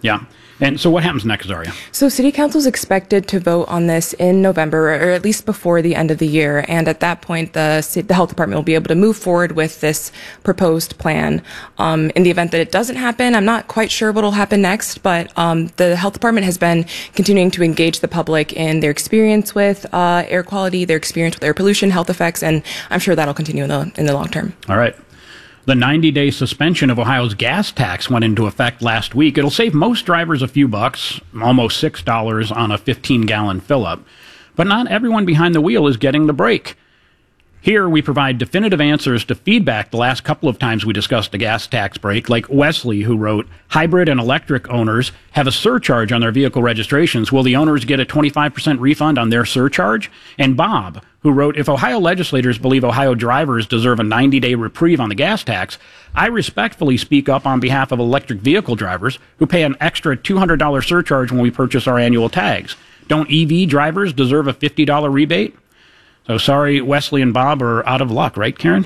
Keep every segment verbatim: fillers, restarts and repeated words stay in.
Yeah. And so what happens next, Zaria? So City Council is expected to vote on this in November, or at least before the end of the year. And at that point, the, the Health Department will be able to move forward with this proposed plan. Um, in the event that it doesn't happen, I'm not quite sure what will happen next, but um, the Health Department has been continuing to engage the public in their experience with uh, air quality, their experience with air pollution, health effects, and I'm sure that'll continue in the, in the long term. All right. The ninety-day suspension of Ohio's gas tax went into effect last week. It'll save most drivers a few bucks, almost six dollars on a fifteen-gallon fill-up. But not everyone behind the wheel is getting the break. Here, we provide definitive answers to feedback the last couple of times we discussed the gas tax break, like Wesley, who wrote, hybrid and electric owners have a surcharge on their vehicle registrations. Will the owners get a twenty-five percent refund on their surcharge? And Bob, who wrote, if Ohio legislators believe Ohio drivers deserve a ninety-day reprieve on the gas tax, I respectfully speak up on behalf of electric vehicle drivers who pay an extra two hundred dollars surcharge when we purchase our annual tags. Don't E V drivers deserve a fifty dollars rebate? So sorry, Wesley and Bob are out of luck, right, Karen?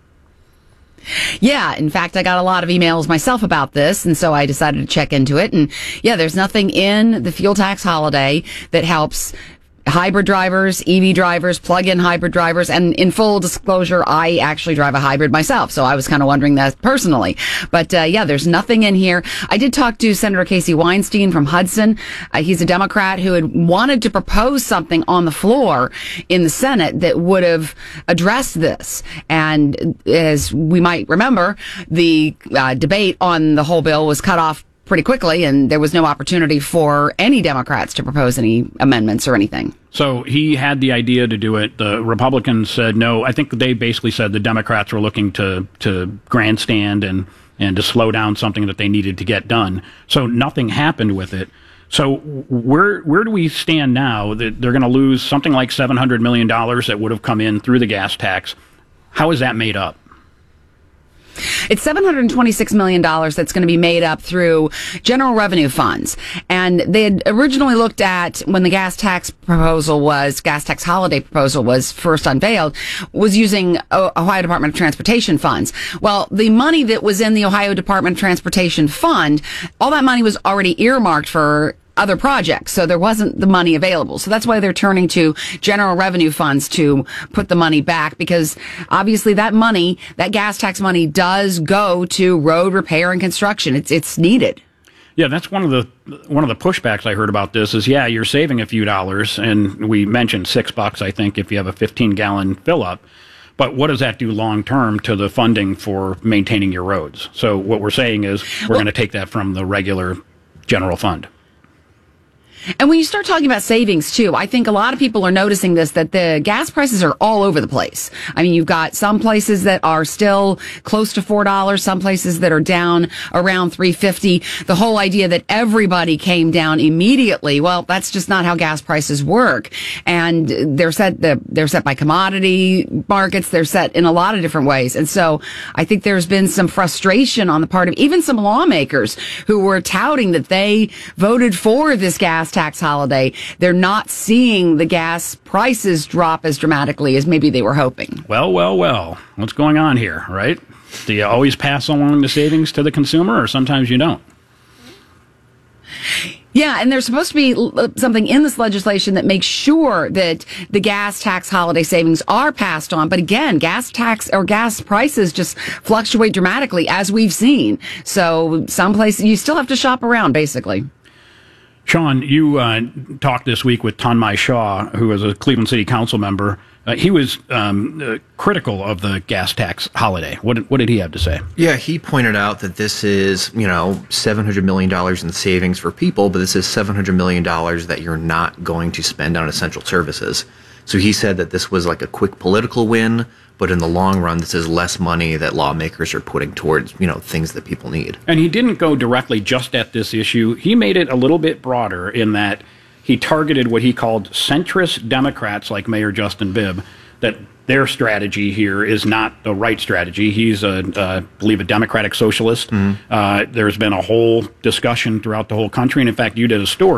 Yeah, in fact, I got a lot of emails myself about this, and so I decided to check into it. And yeah, there's nothing in the fuel tax holiday that helps hybrid drivers, E V drivers, plug-in hybrid drivers, and in full disclosure, I actually drive a hybrid myself, so I was kind of wondering that personally. But uh, yeah, there's nothing in here. I did talk to Senator Casey Weinstein from Hudson. Uh, he's a Democrat who had wanted to propose something on the floor in the Senate that would have addressed this. And as we might remember, the uh, debate on the whole bill was cut off pretty quickly, and there was no opportunity for any Democrats to propose any amendments or anything. So he had the idea to do it. The Republicans said no. I think they basically said the Democrats were looking to, to grandstand and, and to slow down something that they needed to get done. So nothing happened with it. So where where do we stand now that they're going to lose something like seven hundred million dollars that would have come in through the gas tax? How is that made up? It's seven hundred twenty-six million dollars that's going to be made up through general revenue funds. And they had originally looked at, when the gas tax proposal was, gas tax holiday proposal was first unveiled, was using Ohio Department of Transportation funds. Well, the money that was in the Ohio Department of Transportation fund, all that money was already earmarked for other projects, so there wasn't the money available. So that's why they're turning to general revenue funds to put the money back, because obviously that money, that gas tax money, does go to road repair and construction. It's it's needed. Yeah, that's one of the one of the pushbacks I heard about this is, yeah, you're saving a few dollars, and we mentioned six bucks, I think, if you have a fifteen gallon fill up. But what does that do long term to the funding for maintaining your roads? So what we're saying is we're well, going to take that from the regular general fund. And when you start talking about savings, too, I think a lot of people are noticing this, that the gas prices are all over the place. I mean, you've got some places that are still close to four dollars, some places that are down around three fifty. The whole idea that everybody came down immediately, well, that's just not how gas prices work. And they're set, they're set by commodity markets. They're set in a lot of different ways. And so I think there's been some frustration on the part of even some lawmakers who were touting that they voted for this gas tax holiday. They're not seeing the gas prices drop as dramatically as maybe they were hoping. Well, well, well. What's going on here, right? Do you always pass along the savings to the consumer, or sometimes you don't? Yeah, and there's supposed to be something in this legislation that makes sure that the gas tax holiday savings are passed on. But again, gas tax or gas prices just fluctuate dramatically, as we've seen. So some places you still have to shop around, basically. Sean, you uh, talked this week with Tanmay Shah, who is a Cleveland City Council member. Uh, he was um, uh, critical of the gas tax holiday. What did, what did he have to say? Yeah, he pointed out that this is, you know, seven hundred million dollars in savings for people, but this is seven hundred million dollars that you're not going to spend on essential services. So he said that this was like a quick political win, but in the long run, this is less money that lawmakers are putting towards, you know, things that people need. And he didn't go directly just at this issue. He made it a little bit broader in that he targeted what he called centrist Democrats like Mayor Justin Bibb, that their strategy here is not the right strategy. He's, a, uh, I believe, a democratic socialist. Mm-hmm. Uh, there's been a whole discussion throughout the whole country. And in fact, you did a story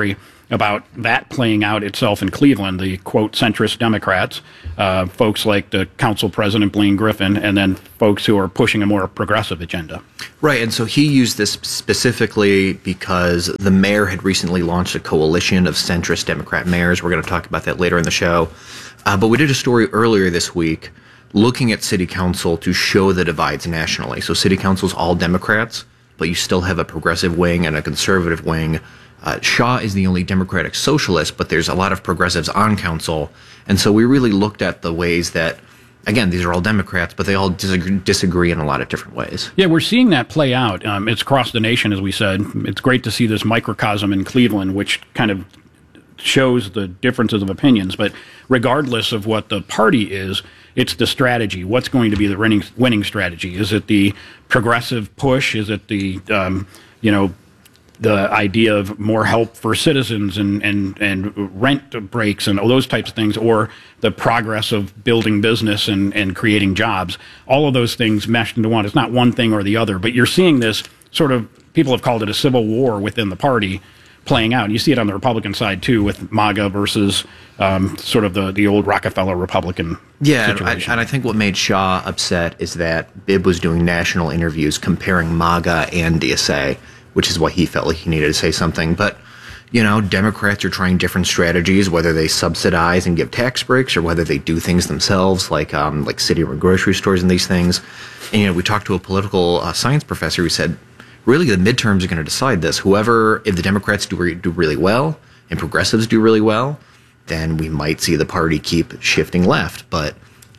about that playing out itself in Cleveland, the, quote, centrist Democrats, uh, folks like the council president, Blaine Griffin, and then folks who are pushing a more progressive agenda. Right, and so he used this specifically because the mayor had recently launched a coalition of centrist Democrat mayors. We're going to talk about that later in the show. Uh, but we did a story earlier this week looking at city council to show the divides nationally. So city council's all Democrats, but you still have a progressive wing and a conservative wing. Uh, Shaw is the only Democratic socialist, but there's a lot of progressives on council. And so we really looked at the ways that, again, these are all Democrats, but they all disagree, disagree in a lot of different ways. Yeah, we're seeing that play out. Um, it's across the nation, as we said. It's great to see this microcosm in Cleveland, which kind of shows the differences of opinions. But regardless of what the party is, it's the strategy. What's going to be the winning, winning strategy? Is it the progressive push? Is it the, um, you know, the idea of more help for citizens and, and, and rent breaks and all those types of things, or the progress of building business and, and creating jobs? All of those things meshed into one. It's not one thing or the other, but you're seeing this sort of, people have called it a civil war within the party playing out. And you see it on the Republican side, too, with MAGA versus um, sort of the, the old Rockefeller Republican yeah, situation. And I, and I think what made Shaw upset is that Bibb was doing national interviews comparing MAGA and D S A, which is why he felt like he needed to say something. But, you know, Democrats are trying different strategies, whether they subsidize and give tax breaks or whether they do things themselves, like um, like city-run grocery stores and these things. And, you know, we talked to a political uh, science professor who said, really, the midterms are going to decide this. Whoever, if the Democrats do, re- do really well and progressives do really well, then we might see the party keep shifting left. But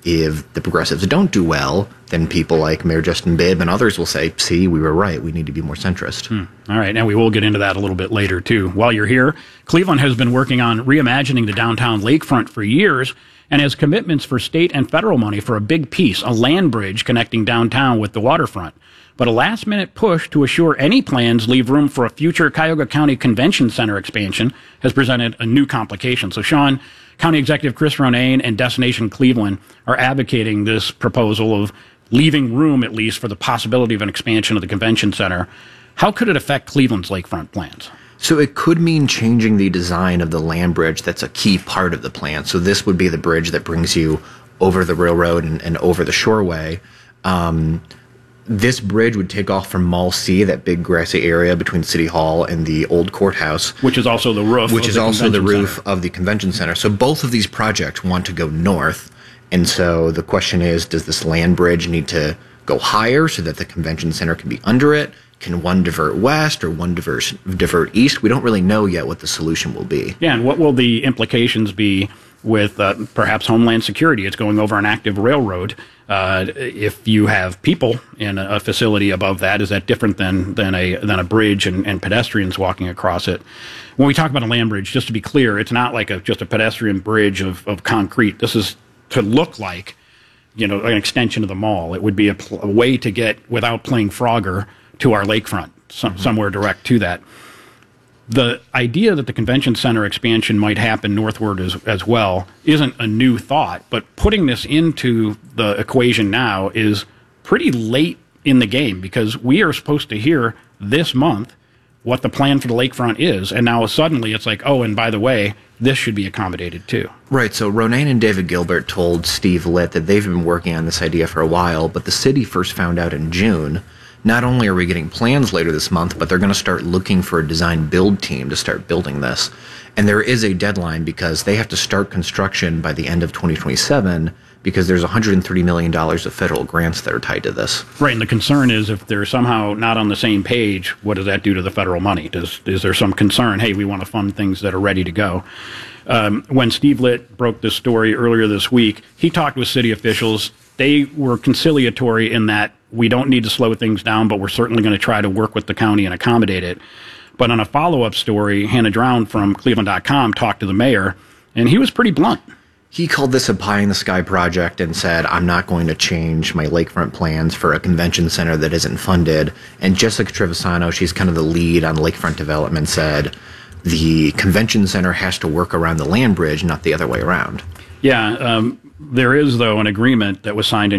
if the progressives don't do well, then people like Mayor Justin Bibb and others will say, see, we were right. We need to be more centrist. Hmm. All right. And we will get into that a little bit later, too. While you're here, Cleveland has been working on reimagining the downtown lakefront for years and has commitments for state and federal money for a big piece, a land bridge connecting downtown with the waterfront. But a last-minute push to assure any plans leave room for a future Cuyahoga County Convention Center expansion has presented a new complication. So, Sean, County Executive Chris Ronayne and Destination Cleveland are advocating this proposal of leaving room, at least, for the possibility of an expansion of the convention center. How could it affect Cleveland's lakefront plans? So it could mean changing the design of the land bridge that's a key part of the plan. So this would be the bridge that brings you over the railroad and, and over the shoreway. Um, this bridge would take off from Mall C, that big grassy area between City Hall and the old courthouse. Which is also the roof Which of is the also the convention roof center. of the convention center. So both of these projects want to go north. And so the question is, does this land bridge need to go higher so that the convention center can be under it? Can one divert west or one divert, divert east? We don't really know yet what the solution will be. Yeah, and what will the implications be with uh, perhaps Homeland Security? It's going over an active railroad. Uh, if you have people in a facility above that, is that different than than a than a bridge and, and pedestrians walking across it? When we talk about a land bridge, just to be clear, it's not like a, just a pedestrian bridge of, of concrete. This is to look like, you know, an extension of the mall. It would be a, pl- a way to get, without playing Frogger, to our lakefront, some, mm-hmm. somewhere direct to that. The idea that the convention center expansion might happen northward as, as well isn't a new thought, but putting this into the equation now is pretty late in the game, because we are supposed to hear this month what the plan for the lakefront is, and now suddenly it's like, oh, and by the way, this should be accommodated too. Right, so Ronayne and David Gilbert told Steve Litt that they've been working on this idea for a while, but the city first found out in June. Not only are we getting plans later this month, but they're going to start looking for a design build team to start building this. And there is a deadline because they have to start construction by the end of twenty twenty-seven, because there's one hundred thirty million dollars of federal grants that are tied to this. Right, and the concern is if they're somehow not on the same page, what does that do to the federal money? Does Is there some concern, hey, we want to fund things that are ready to go? Um, when Steve Litt broke this story earlier this week, he talked with city officials. They were conciliatory in that we don't need to slow things down, but we're certainly going to try to work with the county and accommodate it. But on a follow-up story, Hannah Drown from Cleveland dot com talked to the mayor, and he was pretty blunt. He called this a pie-in-the-sky project and said, I'm not going to change my lakefront plans for a convention center that isn't funded. And Jessica Trevisano, she's kind of the lead on lakefront development, said the convention center has to work around the land bridge, not the other way around. Yeah, um, there is, though, an agreement that was signed in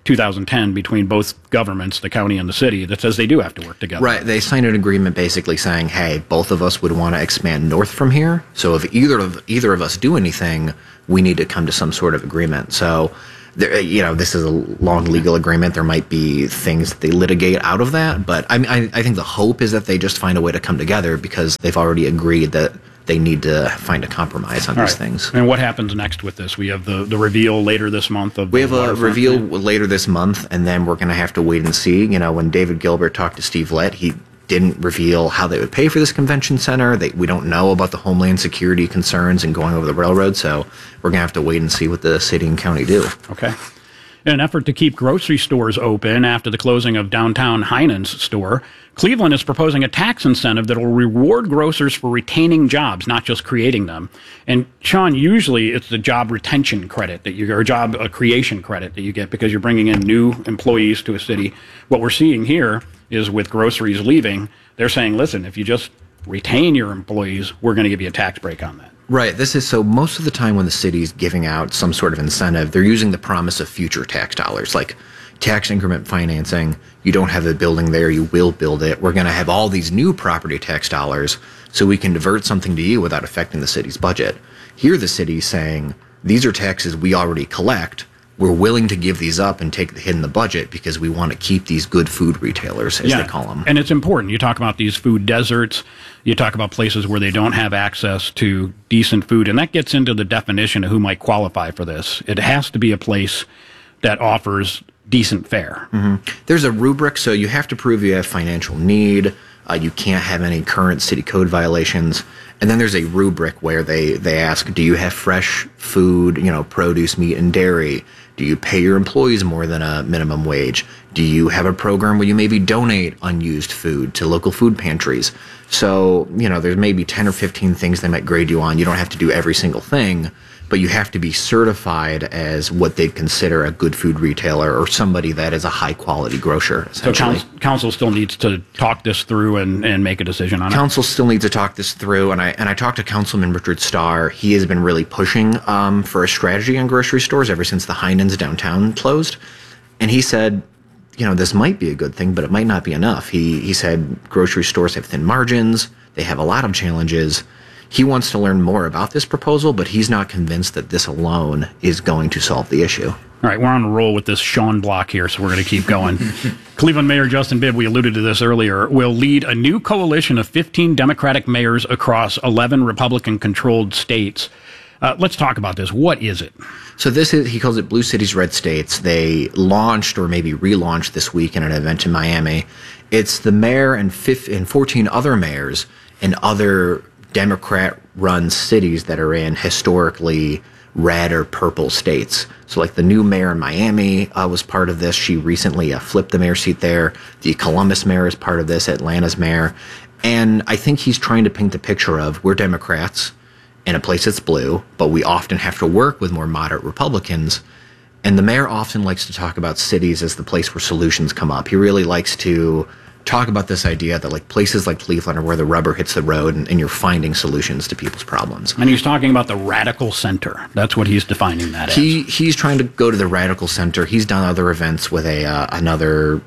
two thousand ten between both governments, the county and the city, that says they do have to work together. Right. They signed an agreement basically saying, hey, both of us would want to expand north from here. So if either of either of us do anything, we need to come to some sort of agreement. So, there, you know, this is a long legal agreement. There might be things that they litigate out of that. But I, mean, I, I think the hope is that they just find a way to come together because they've already agreed that they need to find a compromise on All these right. things. And what happens next with this? We have the, the reveal later this month of We the have a waterfront reveal plan. later this month, and then we're going to have to wait and see. You know, when David Gilbert talked to Steve Lett, he didn't reveal how they would pay for this convention center. They, we don't know about the homeland security concerns and going over the railroad, so we're going to have to wait and see what the city and county do. Okay. In an effort to keep grocery stores open after the closing of downtown Heinen's store, Cleveland is proposing a tax incentive that will reward grocers for retaining jobs, not just creating them. And Sean, usually it's the job retention credit that you, or job uh, creation credit that you get because you're bringing in new employees to a city. What we're seeing here is with groceries leaving, they're saying, listen, if you just retain your employees, we're going to give you a tax break on that. Right. This is so most of the time when the city's giving out some sort of incentive, they're using the promise of future tax dollars, like tax increment financing. You don't have a building there, you will build it. We're going to have all these new property tax dollars so we can divert something to you without affecting the city's budget. Here the city's saying, these are taxes we already collect. We're willing to give these up and take the hit in the budget because we want to keep these good food retailers, as Yeah, they call them. And it's important. You talk about these food deserts. You talk about places where they don't have access to decent food. And that gets into the definition of who might qualify for this. It has to be a place that offers decent fare. Mm-hmm. There's a rubric, so you have to prove you have financial need. Uh, you can't have any current city code violations. And then there's a rubric where they, they ask, do you have fresh food, you know, produce, meat, and dairy? Do you pay your employees more than a minimum wage? Do you have a program where you maybe donate unused food to local food pantries? So, you know, there's maybe ten or fifteen things they might grade you on. You don't have to do every single thing, but you have to be certified as what they'd consider a good food retailer or somebody that is a high quality grocer, So essentially. council, council still needs to talk this through and, and make a decision on it. Council still needs to talk this through, and I and I talked to Councilman Richard Starr. He has been really pushing um, for a strategy on grocery stores ever since the Heinen's downtown closed, and he said, you know, this might be a good thing, but it might not be enough. He he said grocery stores have thin margins, they have a lot of challenges. He wants to learn more about this proposal, but he's not convinced that this alone is going to solve the issue. All right, we're on a roll with this Sean block here, so we're going to keep going. Cleveland Mayor Justin Bibb, we alluded to this earlier, will lead a new coalition of fifteen Democratic mayors across eleven Republican-controlled states. Uh, let's talk about this. What is it? So this is, he calls it Blue Cities, Red States. They launched or maybe relaunched this week in an event in Miami. It's the mayor and, fifteen, and fourteen other mayors in other Democrat-run cities that are in historically red or purple states. So like the new mayor in Miami uh, was part of this. She recently uh, flipped the mayor seat there. The Columbus mayor is part of this, Atlanta's mayor. And I think he's trying to paint the picture of we're Democrats in a place that's blue, but we often have to work with more moderate Republicans. And the mayor often likes to talk about cities as the place where solutions come up. He really likes to talk about this idea that like places like Cleveland are where the rubber hits the road and, and you're finding solutions to people's problems. And he's talking about the radical center. That's what he's defining that He as. he's trying to go to the radical center. He's done other events with a uh, another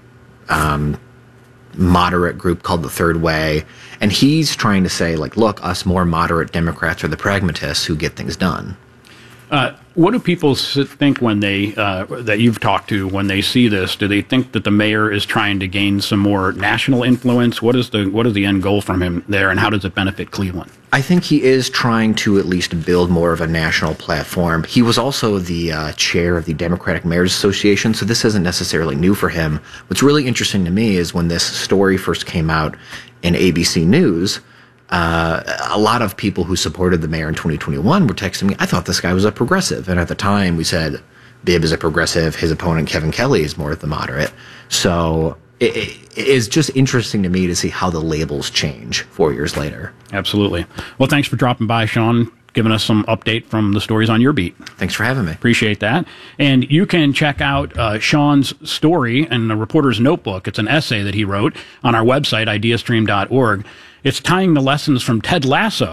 um, moderate group called the Third Way, and he's trying to say like, look, us more moderate Democrats are the pragmatists who get things done. Uh, what do people sit, think when they, uh, that you've talked to, when they see this? Do they think that the mayor is trying to gain some more national influence? What is the what is the end goal from him there, and how does it benefit Cleveland? I think he is trying to at least build more of a national platform. He was also the uh, chair of the Democratic Mayors Association, so this isn't necessarily new for him. What's really interesting to me is when this story first came out in A B C News, uh, a lot of people who supported the mayor in twenty twenty-one were texting me, I thought this guy was a progressive. And at the time we said, Bibb is a progressive, his opponent Kevin Kelly is more of the moderate. So it, it is just interesting to me to see how the labels change four years later. Absolutely. Well, thanks for dropping by, Sean, giving us some update from the stories on your beat. Thanks for having me. Appreciate that. And you can check out uh, Sean's story in the Reporter's Notebook. It's an essay that he wrote on our website, ideastream dot org. It's tying the lessons from Ted Lasso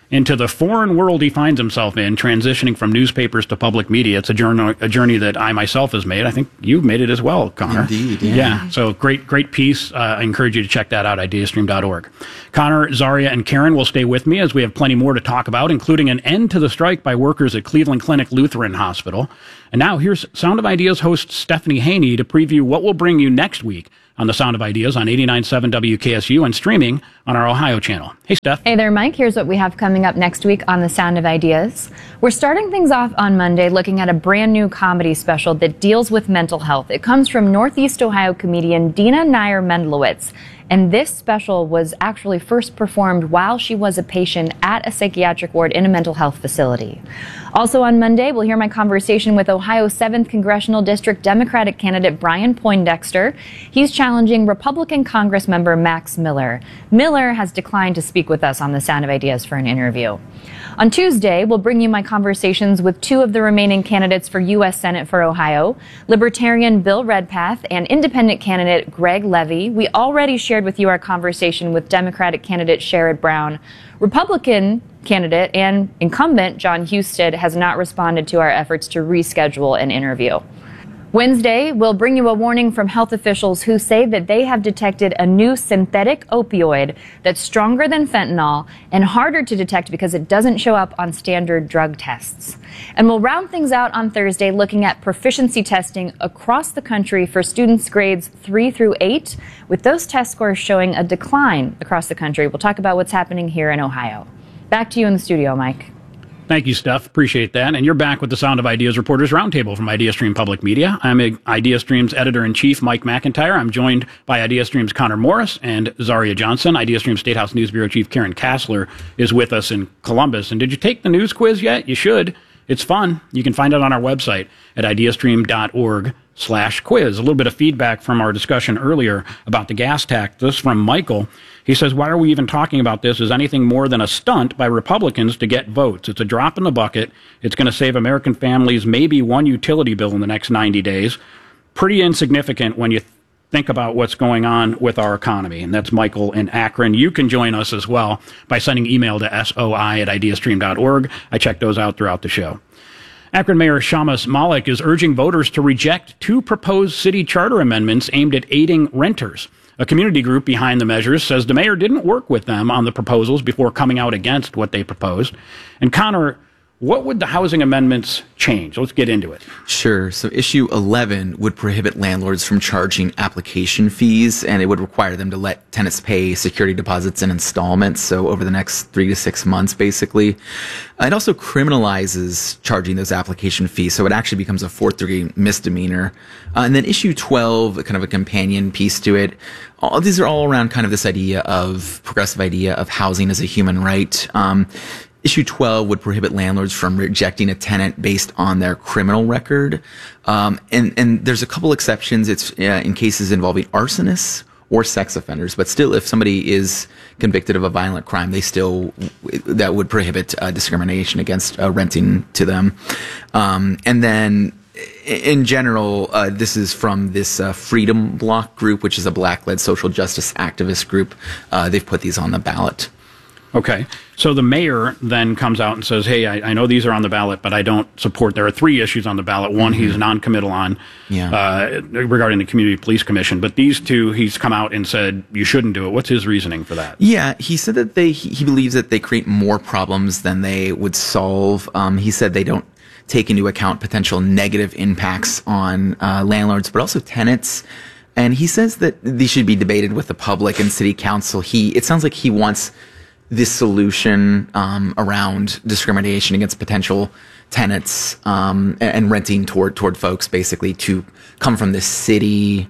into the foreign world he finds himself in, transitioning from newspapers to public media. It's a journey, a journey that I myself has made. I think you've made it as well, Connor. Indeed, yeah. Yeah, so great, great piece. Uh, I encourage you to check that out, idea stream dot org. Connor, Zaria, and Karen will stay with me as we have plenty more to talk about, including an end to the strike by workers at Cleveland Clinic Lutheran Hospital. And now here's Sound of Ideas host Stephanie Haney to preview what will bring you next week on the Sound of Ideas on eighty-nine point seven W K S U and streaming on our Ohio channel. Hey, Steph. Hey there, Mike. Here's what we have coming up next week on the Sound of Ideas. We're starting things off on Monday looking at a brand new comedy special that deals with mental health. It comes from Northeast Ohio comedian Dina Nair Mendelowitz. And this special was actually first performed while she was a patient at a psychiatric ward in a mental health facility. Also on Monday, we'll hear my conversation with Ohio's seventh Congressional District Democratic candidate Brian Poindexter. He's challenging Republican Congress member Max Miller. Miller has declined to speak with us on the Sound of Ideas for an interview. On Tuesday, we'll bring you my conversations with two of the remaining candidates for U S Senate for Ohio, Libertarian Bill Redpath and Independent candidate Greg Levy. We already shared with you our conversation with Democratic candidate Sherrod Brown. Republican candidate and incumbent John Husted has not responded to our efforts to reschedule an interview. Wednesday, we'll bring you a warning from health officials who say that they have detected a new synthetic opioid that's stronger than fentanyl and harder to detect because it doesn't show up on standard drug tests. And we'll round things out on Thursday looking at proficiency testing across the country for students grades three through eight, with those test scores showing a decline across the country. We'll talk about what's happening here in Ohio. Back to you in the studio, Mike. Thank you, Steph. Appreciate that. And you're back with the Sound of Ideas Reporters Roundtable from IdeaStream Public Media. I'm IdeaStream's editor-in-chief, Mike McIntyre. I'm joined by IdeaStream's Connor Morris and Zaria Johnson. IdeaStream State House News Bureau Chief Karen Kassler is with us in Columbus. And did you take the news quiz yet? You should. It's fun. You can find it on our website at ideastream dot org slash quiz. A little bit of feedback from our discussion earlier about the gas tax. This from Michael. He says, why are we even talking about this as anything more than a stunt by Republicans to get votes? It's a drop in the bucket. It's going to save American families maybe one utility bill in the next ninety days. Pretty insignificant when you think about what's going on with our economy. And that's Michael in Akron. You can join us as well by sending email to soi at ideastream dot org. I check those out throughout the show. Akron Mayor Shamus Malik is urging voters to reject two proposed city charter amendments aimed at aiding renters. A community group behind the measures says the mayor didn't work with them on the proposals before coming out against what they proposed. And Connor, what would the housing amendments change? Let's get into it. Sure. So issue eleven would prohibit landlords from charging application fees, and it would require them to let tenants pay security deposits in installments, so over the next three to six months, basically. It also criminalizes charging those application fees, so it actually becomes a fourth-degree misdemeanor. Uh, and then issue twelve, kind of a companion piece to it. All these are all around kind of this idea of, progressive idea of housing as a human right. Um, Issue twelve would prohibit landlords from rejecting a tenant based on their criminal record. Um, and, and there's a couple exceptions. It's uh, in cases involving arsonists or sex offenders. But still, if somebody is convicted of a violent crime, they still, that would prohibit uh, discrimination against uh, renting to them. Um, and then in general, uh, this is from this uh, Freedom Block group, which is a black-led social justice activist group. Uh, they've put these on the ballot. Okay. So the mayor then comes out and says, hey, I, I know these are on the ballot, but I don't support. There are three issues on the ballot. One, mm-hmm. he's non-committal on yeah. uh, regarding the Community Police Commission. But these two, he's come out and said you shouldn't do it. What's his reasoning for that? Yeah, he said that they he, he believes that they create more problems than they would solve. Um, he said they don't take into account potential negative impacts on uh, landlords, but also tenants. And he says that these should be debated with the public and city council. He it sounds like he wants this solution um, around discrimination against potential tenants um, and, and renting toward toward folks basically to come from the city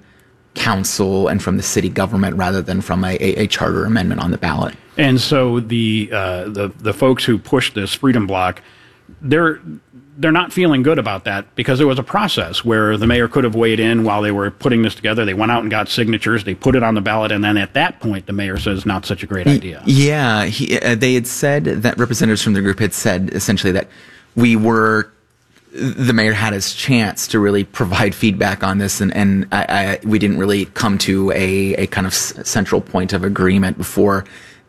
council and from the city government rather than from a, a, a charter amendment on the ballot. And so the uh, the the folks who pushed this Freedom Block, they're they're not feeling good about that because there was a process where the mayor could have weighed in while they were putting this together. They went out and got signatures. They put it on the ballot. And then at that point, the mayor says, not such a great idea. Yeah. He, uh, they had said that representatives from the group had said essentially that we were, the mayor had his chance to really provide feedback on this. And, and I, I, we didn't really come to a, a kind of central point of agreement before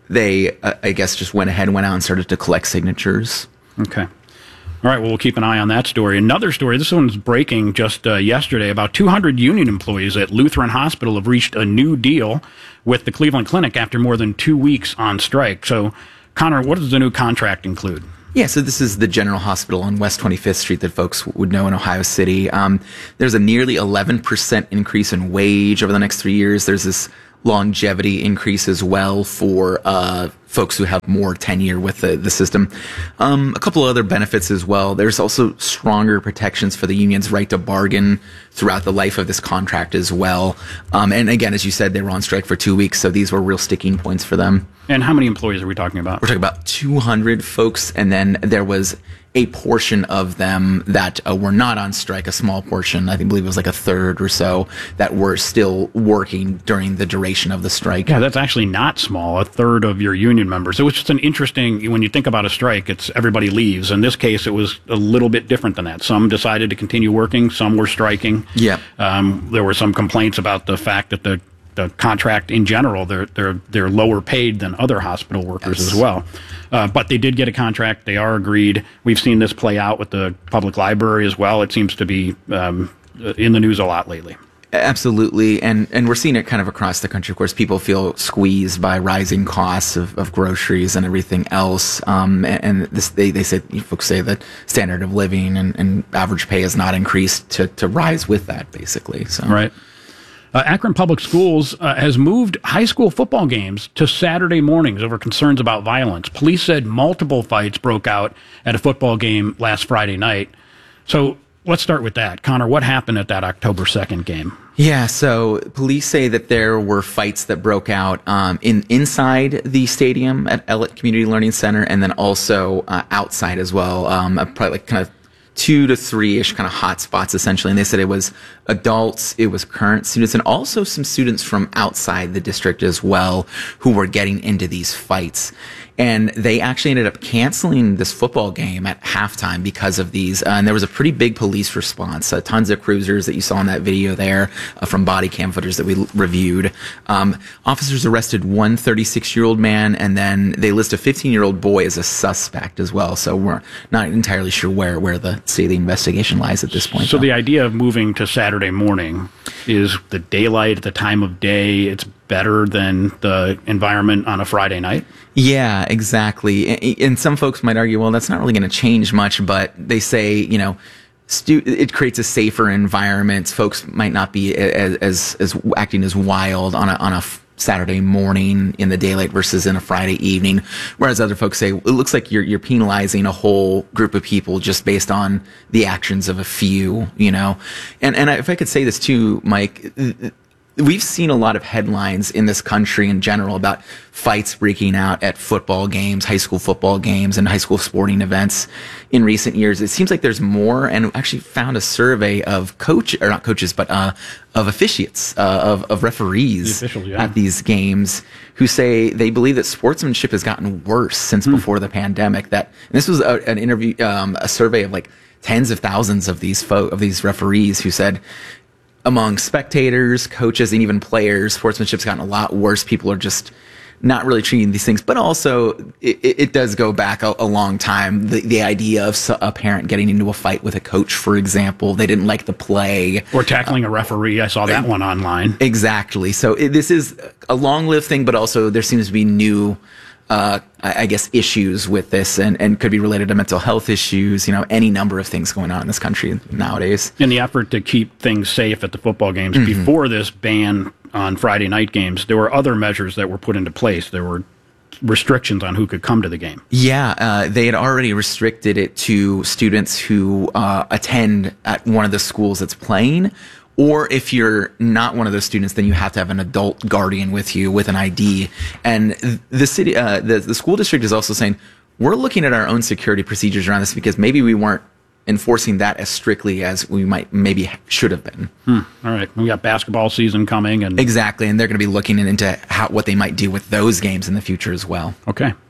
they, uh, I guess, just went ahead and went out and started to collect signatures. Okay. All right, well, we'll keep an eye on that story. Another story, this one's breaking just uh, yesterday. About two hundred union employees at Lutheran Hospital have reached a new deal with the Cleveland Clinic after more than two weeks on strike. So, Connor, what does the new contract include? Yeah, so this is the General Hospital on West twenty-fifth Street that folks would know in Ohio City. Um, there's a nearly eleven percent increase in wage over the next three years. There's this longevity increase as well for uh, folks who have more tenure with the, the system. Um, a couple of other benefits as well. There's also stronger protections for the union's right to bargain throughout the life of this contract as well. Um, and again, as you said, they were on strike for two weeks, so these were real sticking points for them. And how many employees are we talking about? We're talking about two hundred folks, and then there was a portion of them that uh, were not on strike, a small portion, I think, believe it was like a third or so, that were still working during the duration of the strike. Yeah, that's actually not small, a third of your union members. It was just an interesting, when you think about a strike, it's everybody leaves. In this case, it was a little bit different than that. Some decided to continue working, some were striking. Yeah. Um, there were some complaints about the fact that the the contract in general, they're they're they're lower paid than other hospital workers Yes. as well. Uh, but they did get a contract. They are agreed. We've seen this play out with the public library as well. It seems to be um, in the news a lot lately. Absolutely, and and we're seeing it kind of across the country. Of course, people feel squeezed by rising costs of, of groceries and everything else. Um, and and this, they they say folks say that standard of living and, and average pay has not increased to to rise with that, basically. So Right. Uh, Akron Public Schools uh, has moved high school football games to Saturday mornings over concerns about violence. Police said multiple fights broke out at a football game last Friday night. So let's start with that. Connor, what happened at that October second game? Yeah, so police say that there were fights that broke out um, in inside the stadium at Ellett Community Learning Center, and then also uh, outside as well. Um, probably like kind of two to three-ish kind of hot spots, essentially. And they said it was adults, it was current students, and also some students from outside the district as well who were getting into these fights. And they actually ended up canceling this football game at halftime because of these. Uh, and there was a pretty big police response. Uh, tons of cruisers that you saw in that video there uh, from body cam footage that we l- reviewed. Um, officers arrested one thirty-six-year-old man, and then they list a fifteen-year-old boy as a suspect as well. So we're not entirely sure where, where the state of the investigation lies at this point. So though. the idea of moving to Saturday morning is the daylight, the time of day, it's better than the environment on a Friday night? Yeah, exactly. And some folks might argue, well, that's not really going to change much, but they say, you know, stu- it creates a safer environment. Folks might not be as, as, as acting as wild on a, on a Saturday morning in the daylight versus in a Friday evening. Whereas other folks say, it looks like you're, you're penalizing a whole group of people just based on the actions of a few, you know? And, and if I could say this too, Mike, we've seen a lot of headlines in this country in general about fights breaking out at football games, high school football games, and high school sporting events in recent years. It seems like there's more, and actually found a survey of coach, or not coaches, but uh, of officiates, uh, of, of referees The officials, yeah. at these games who say they believe that sportsmanship has gotten worse since Hmm. before the pandemic. That and this was a, an interview, um, a survey of like tens of thousands of these fo- of these referees who said, among spectators, coaches, and even players, sportsmanship's gotten a lot worse. People are just not really treating these things. But also, it, it does go back a, a long time. The, the idea of a parent getting into a fight with a coach, for example, they didn't like the play. Or tackling a referee. I saw that one online. Exactly. So it, this is a long-lived thing, but also there seems to be new Uh, I guess issues with this, and, and could be related to mental health issues, you know, any number of things going on in this country nowadays. In the effort to keep things safe at the football games, mm-hmm. before this ban on Friday night games, there were other measures that were put into place. There were restrictions on who could come to the game. Yeah, uh, they had already restricted it to students who uh, attend at one of the schools that's playing. Or if you're not one of those students, then you have to have an adult guardian with you with an I D. And the city, uh, the, the school district is also saying, we're looking at our own security procedures around this because maybe we weren't enforcing that as strictly as we might maybe should have been. Hmm. All right. We got basketball season coming. and Exactly. And they're going to be looking into how, what they might do with those games in the future as well. Okay.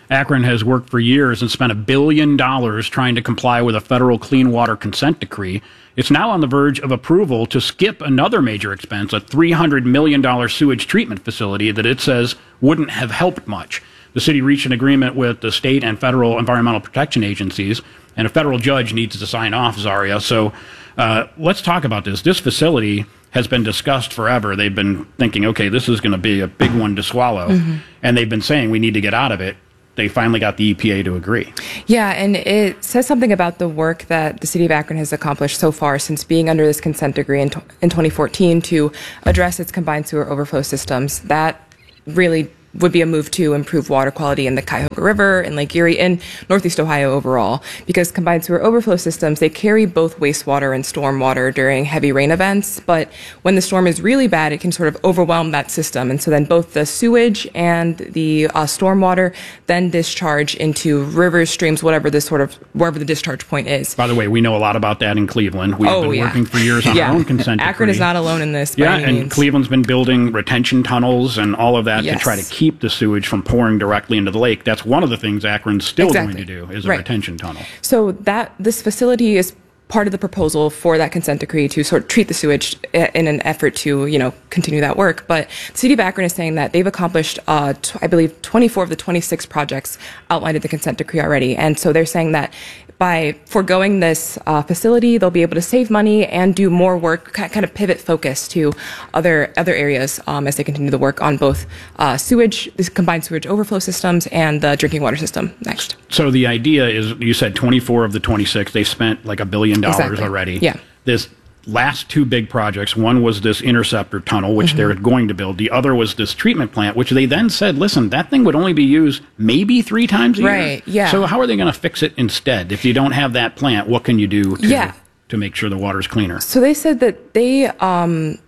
Akron has worked for years and spent a billion dollars trying to comply with a federal clean water consent decree. It's now on the verge of approval to skip another major expense, a three hundred million dollars sewage treatment facility that it says wouldn't have helped much. The city reached an agreement with the state and federal environmental protection agencies, and a federal judge needs to sign off, Zaria. So uh, let's talk about this. This facility has been discussed forever. They've been thinking, okay, this is going to be a big one to swallow. Mm-hmm. And they've been saying we need to get out of it. They finally got the E P A to agree. Yeah, and it says something about the work that the city of Akron has accomplished so far since being under this consent decree in, in twenty fourteen to address its combined sewer overflow systems. That really would be a move to improve water quality in the Cuyahoga River and Lake Erie and Northeast Ohio overall, because combined sewer overflow systems, they carry both wastewater and stormwater during heavy rain events. But when the storm is really bad, it can sort of overwhelm that system. And so then both the sewage and the uh, stormwater then discharge into rivers, streams, whatever this sort of, wherever the discharge point is. By the way, we know a lot about that in Cleveland. We've oh, been yeah. working for years on yeah. our own consent decree. Akron is not alone in this. By yeah, any and means. Cleveland's been building retention tunnels and all of that yes. to try to keep the sewage from pouring directly into the lake. That's one of the things Akron's still exactly. going to do is a right. retention tunnel. So that this facility is part of the proposal for that consent decree to sort of treat the sewage in an effort to, you know, continue that work. But the city of Akron is saying that they've accomplished, uh, t- I believe, twenty-four of the twenty-six projects outlined in the consent decree already. And so they're saying that by foregoing this uh, facility, they'll be able to save money and do more work, kind of pivot focus to other other areas um, as they continue the work on both uh, sewage, this combined sewage overflow systems, and the drinking water system next. So the idea is, you said twenty-four of the twenty-six, they spent like a billion dollars exactly. already. Yeah. This last two big projects, one was this interceptor tunnel, which mm-hmm. they're going to build. The other was this treatment plant, which they then said, listen, that thing would only be used maybe three times a right, year. Yeah. So how are they going to fix it instead? If you don't have that plant, what can you do to, yeah. to make sure the water's cleaner? So they said that they um,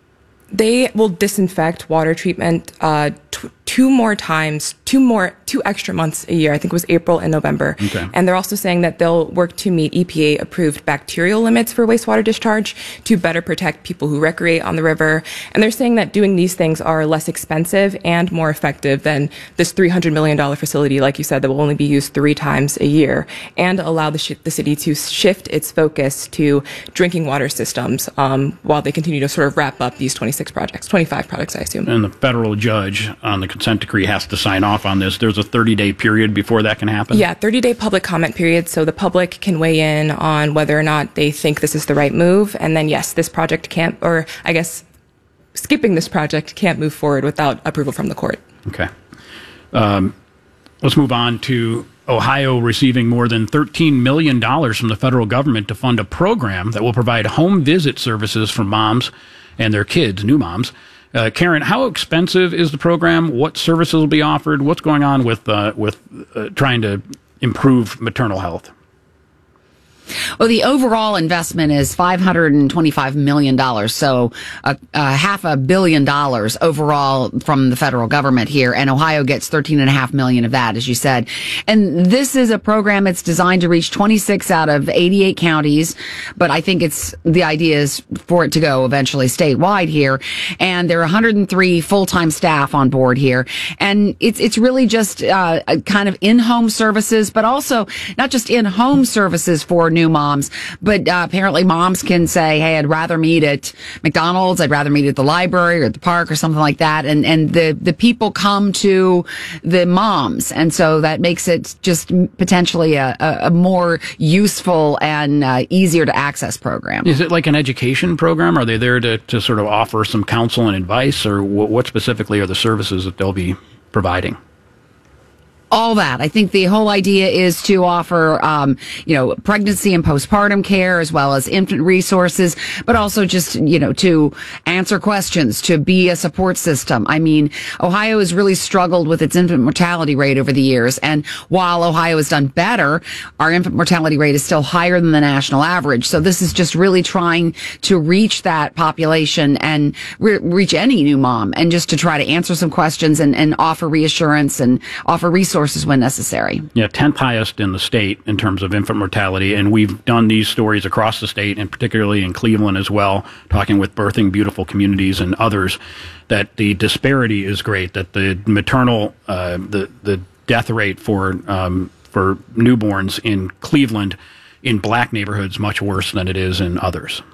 they will disinfect water treatment uh, t- two more times, two more, two extra months a year. I think it was April and November. Okay. And they're also saying that they'll work to meet E P A-approved bacterial limits for wastewater discharge to better protect people who recreate on the river. And they're saying that doing these things are less expensive and more effective than this three hundred million dollars facility, like you said, that will only be used three times a year, and allow the, sh- the city to shift its focus to drinking water systems um, while they continue to sort of wrap up these twenty-six projects, twenty-five projects, I assume. And the federal judge on the consent decree has to sign off on this. There's a thirty-day period before that can happen? Yeah, thirty-day public comment period, so the public can weigh in on whether or not they think this is the right move. And then, yes, this project can't, or I guess skipping this project can't move forward without approval from the court. Okay. Um, let's move on to Ohio receiving more than thirteen million dollars from the federal government to fund a program that will provide home visit services for moms and their kids, new moms. Uh, Karen, how expensive is the program? What services will be offered? What's going on with uh, with uh, trying to improve maternal health? Well, the overall investment is five hundred twenty-five million dollars, so a, a half a billion dollars overall from the federal government here, and Ohio gets thirteen and a half million of that, as you said. And this is a program that's designed to reach twenty-six out of eighty-eight counties, but I think it's the idea is for it to go eventually statewide here. And there are one hundred three full-time staff on board here, and it's it's really just uh, a kind of in-home services, but also not just in-home services for new moms, but uh, apparently moms can say, hey, I'd rather meet at McDonald's, I'd rather meet at the library or at the park or something like that. And, and the, the people come to the moms. And so that makes it just potentially a, a, a more useful and uh, easier to access program. Is it like an education program? Are they there to, to sort of offer some counsel and advice, or what, what specifically are the services that they'll be providing? All that. I think the whole idea is to offer, um, you know, pregnancy and postpartum care as well as infant resources, but also just, you know, to answer questions, to be a support system. I mean, Ohio has really struggled with its infant mortality rate over the years. And while Ohio has done better, our infant mortality rate is still higher than the national average. So this is just really trying to reach that population and re- reach any new mom, and just to try to answer some questions and, and offer reassurance and offer resources when necessary. Yeah, tenth highest in the state in terms of infant mortality, and we've done these stories across the state, and particularly in Cleveland as well, talking with Birthing Beautiful Communities and others, that the disparity is great, that the maternal, uh, the the death rate for um, for newborns in Cleveland in black neighborhoods much worse than it is in others.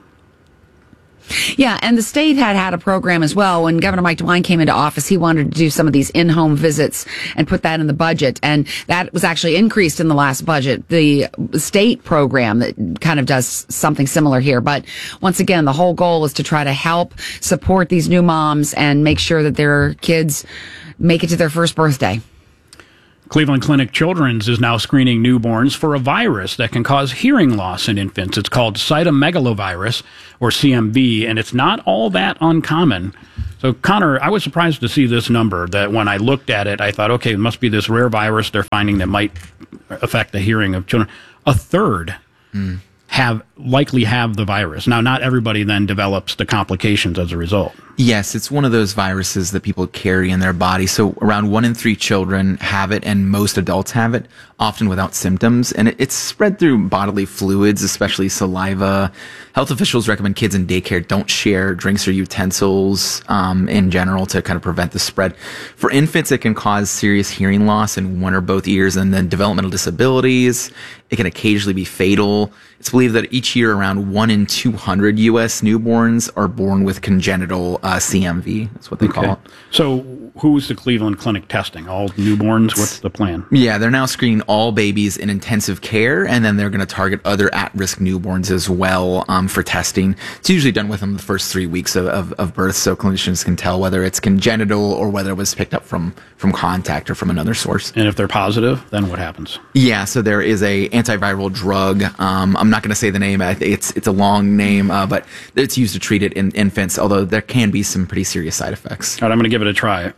Yeah, and the state had had a program as well. When Governor Mike DeWine came into office, he wanted to do some of these in-home visits and put that in the budget. And that was actually increased in the last budget. The state program that kind of does something similar here. But once again, the whole goal is to try to help support these new moms and make sure that their kids make it to their first birthday. Cleveland Clinic Children's is now screening newborns for a virus that can cause hearing loss in infants. It's called cytomegalovirus, or C M V, and it's not all that uncommon. So, Connor, I was surprised to see this number, that when I looked at it, I thought, okay, it must be this rare virus they're finding that might affect the hearing of children. A third mm. have likely have the virus. Now, not everybody then develops the complications as a result. Yes, it's one of those viruses that people carry in their body. So around one in three children have it, and most adults have it, often without symptoms. And it, it's spread through bodily fluids, especially saliva. Health officials recommend kids in daycare don't share drinks or utensils um, in general to kind of prevent the spread. For infants, it can cause serious hearing loss in one or both ears, and then developmental disabilities. It can occasionally be fatal. It's believed that each year around one in two hundred U S newborns are born with congenital uh, C M V. That's what they Okay. call it. So who's the Cleveland Clinic testing? All newborns? What's the plan? Yeah, they're now screening all babies in intensive care, and then they're going to target other at-risk newborns as well um, for testing. It's usually done within the first three weeks of, of, of birth, so clinicians can tell whether it's congenital or whether it was picked up from, from contact or from another source. And if they're positive, then what happens? Yeah, so there is a antiviral drug. Um, I'm not going to say the name. I think it's it's a long name, uh, but it's used to treat it in infants, although there can be some pretty serious side effects. All right, I'm going to give it a try.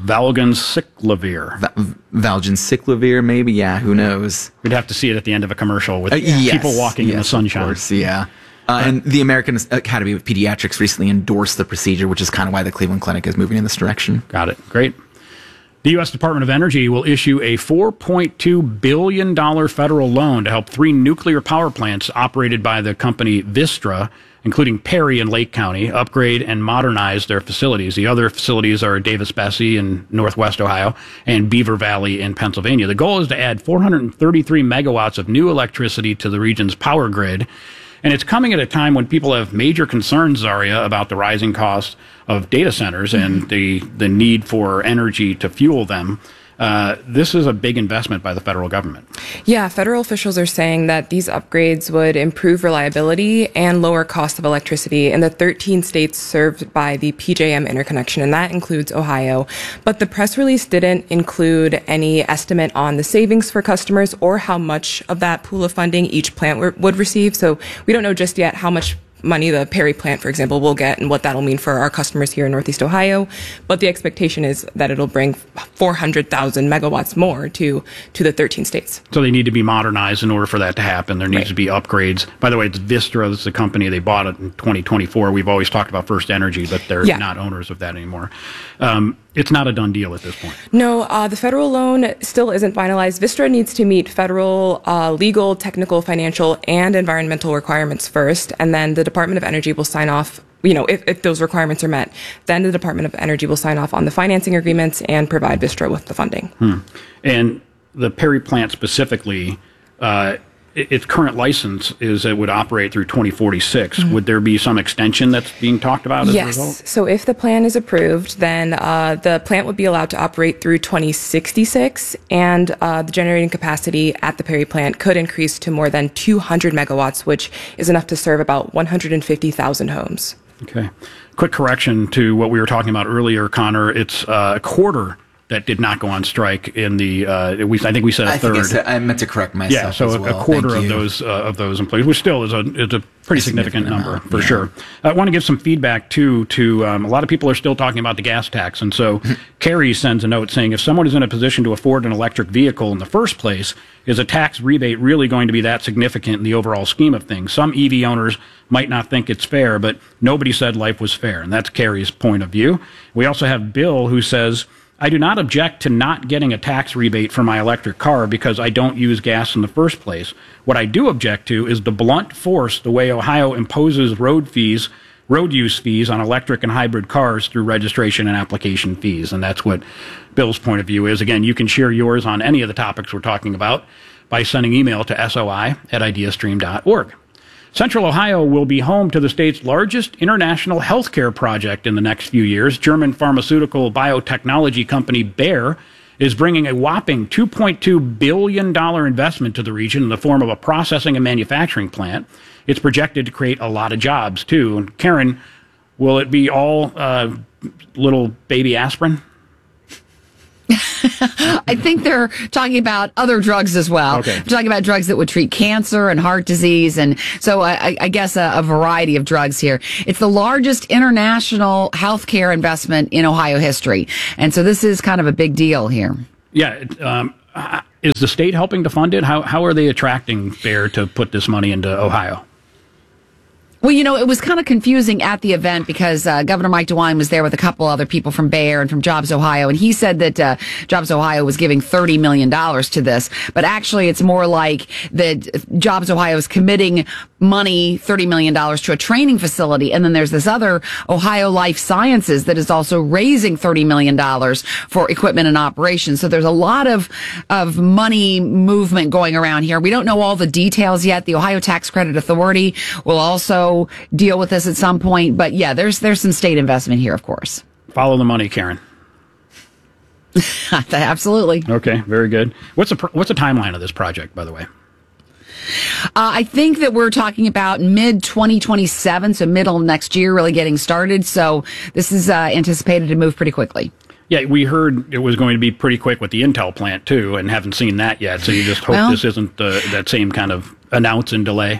Valganciclovir. Va- Valganciclovir, maybe? Yeah, who knows? We'd have to see it at the end of a commercial with Uh, yes, people walking in the yes, sunshine. Of course, yeah. Uh, and the American Academy of Pediatrics recently endorsed the procedure, which is kind of why the Cleveland Clinic is moving in this direction. Got it. Great. The U S Department of Energy will issue a four point two billion dollars federal loan to help three nuclear power plants operated by the company Vistra, including Perry and Lake County, upgrade and modernize their facilities. The other facilities are Davis-Besse in Northwest Ohio and Beaver Valley in Pennsylvania. The goal is to add four hundred thirty-three megawatts of new electricity to the region's power grid. And it's coming at a time when people have major concerns, Zaria, about the rising cost of data centers mm-hmm. and the, the need for energy to fuel them. Uh, this is a big investment by the federal government. Yeah, federal officials are saying that these upgrades would improve reliability and lower cost of electricity in the thirteen states served by the P J M interconnection, and that includes Ohio. But the press release didn't include any estimate on the savings for customers or how much of that pool of funding each plant w- would receive. So we don't know just yet how much money the Perry plant, for example, will get and what that'll mean for our customers here in Northeast Ohio. But the expectation is that it'll bring four hundred thousand megawatts more to, to the thirteen states. So they need to be modernized in order for that to happen. There needs Right. to be upgrades. By the way, it's Vistra. This is the company. They bought it in twenty twenty-four. We've always talked about First Energy, but they're Yeah. not owners of that anymore. Um, it's not a done deal at this point. No, uh, the federal loan still isn't finalized. Vistra needs to meet federal uh, legal, technical, financial, and environmental requirements first, and then the Department of Energy will sign off. You know, if, if those requirements are met, then the Department of Energy will sign off on the financing agreements and provide Vistra with the funding. Hmm. And the Perry plant specifically, uh, i- its current license is it would operate through twenty forty-six. Mm-hmm. Would there be some extension that's being talked about as Yes. a result? So if the plan is approved, then uh, the plant would be allowed to operate through twenty sixty-six, and uh, the generating capacity at the Perry plant could increase to more than two hundred megawatts, which is enough to serve about one hundred fifty thousand homes. Okay. Quick correction to what we were talking about earlier, Connor. It's uh, a quarter that did not go on strike in the, uh, we, I think we said a I third. think I, said, I meant to correct myself. Yeah, so as a, well. a quarter Thank of you. those uh, of those employees, which still is a is a pretty A significant, significant number amount, for yeah. sure. I want to give some feedback too to um, a lot of people are still talking about the gas tax, and so Carrie sends a note saying if someone is in a position to afford an electric vehicle in the first place, is a tax rebate really going to be that significant in the overall scheme of things? Some E V owners might not think it's fair, but nobody said life was fair, and that's Carrie's point of view. We also have Bill who says, I do not object to not getting a tax rebate for my electric car because I don't use gas in the first place. What I do object to is the blunt force, the way Ohio imposes road fees road use fees on electric and hybrid cars through registration and application fees. And that's what Bill's point of view is. Again, you can share yours on any of the topics we're talking about by sending email to soi at ideastream dot org. Central Ohio will be home to the state's largest international healthcare project in the next few years. German pharmaceutical biotechnology company Bayer is bringing a whopping two point two billion dollars investment to the region in the form of a processing and manufacturing plant. It's projected to create a lot of jobs, too. And Karen, will it be all uh, little baby aspirin? I think they're talking about other drugs as well. Okay. They're talking about drugs that would treat cancer and heart disease. And so I, I guess a, a variety of drugs here. It's the largest international healthcare investment in Ohio history. And so this is kind of a big deal here. Yeah. it, Um, is the state helping to fund it? How, how are they attracting Bayer to put this money into Ohio? Well, you know, it was kind of confusing at the event because uh, Governor Mike DeWine was there with a couple other people from Bayer and from Jobs Ohio, and he said that uh, Jobs Ohio was giving thirty million dollars to this. But actually, it's more like that Jobs Ohio is committing money, thirty million dollars, to a training facility. And then there's this other, Ohio Life Sciences, that is also raising thirty million dollars for equipment and operations. So there's a lot of, of money movement going around here. We don't know all the details yet. The Ohio Tax Credit Authority will also deal with this at some point. But yeah, there's there's some state investment here, of course. Follow the money, Karen. Absolutely. Okay, very good. What's the what's the timeline of this project, by the way? Uh, I think that we're talking about mid twenty twenty-seven, so middle of next year, really getting started. So this is uh, anticipated to move pretty quickly. Yeah, we heard it was going to be pretty quick with the Intel plant, too, and haven't seen that yet. So you just hope Well, this isn't uh, that same kind of announce and delay.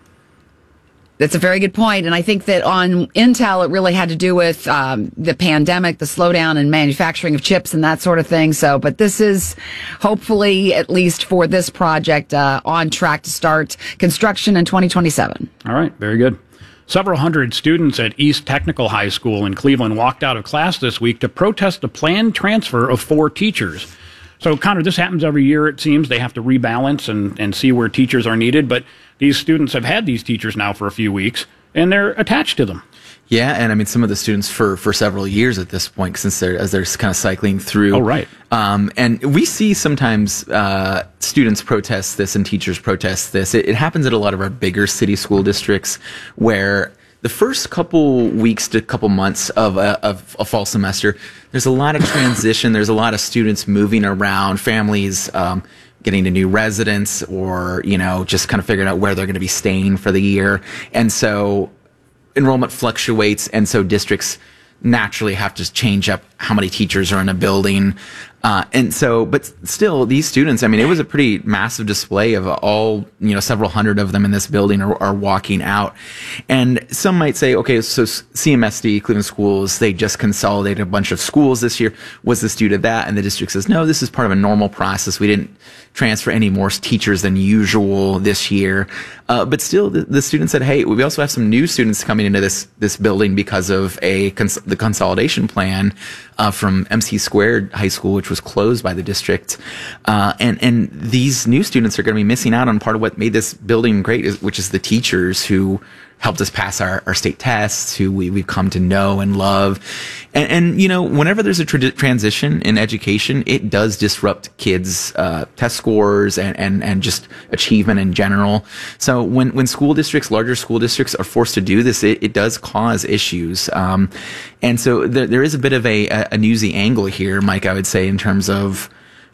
That's a very good point. And I think that on Intel, it really had to do with um, the pandemic, the slowdown in manufacturing of chips and that sort of thing. So, but this is hopefully, at least for this project, uh, on track to start construction in twenty twenty-seven. All right, very good. Several hundred students at East Technical High School in Cleveland walked out of class this week to protest the planned transfer of four teachers. So, Connor, this happens every year, it seems. They have to rebalance and, and see where teachers are needed. But these students have had these teachers now for a few weeks, and they're attached to them. Yeah, and I mean, some of the students for, for several years at this point, since they're, as they're kind of cycling through. Oh, right. Um, and we see sometimes uh, students protest this and teachers protest this. It, it happens at a lot of our bigger city school districts where the first couple weeks to couple months of a, of a fall semester, there's a lot of transition. There's a lot of students moving around, families um, getting to new residence, or, you know, just kind of figuring out where they're going to be staying for the year. And so enrollment fluctuates, and so districts naturally have to change up how many teachers are in a building. Uh, and so, but still, these students, I mean, it was a pretty massive display of all, you know, several hundred of them in this building are, are walking out. And some might say, okay, so C M S D, Cleveland Schools, they just consolidated a bunch of schools this year. Was this due to that? And the district says, no, this is part of a normal process. We didn't transfer any more teachers than usual this year. Uh, but still, the, the students said, hey, we also have some new students coming into this, this building because of a, cons- the consolidation plan, uh, from M C Squared High School, which was closed by the district. Uh, and, and these new students are going to be missing out on part of what made this building great, is, which is the teachers who helped us pass our, our state tests, who we, we've come to know and love. And, and you know, whenever there's a tra- transition in education, it does disrupt kids' uh, test scores and, and, and just achievement in general. So when, when school districts, larger school districts, are forced to do this, it, it does cause issues. Um, and so there, there is a bit of a, a newsy angle here, Mike, I would say, in terms of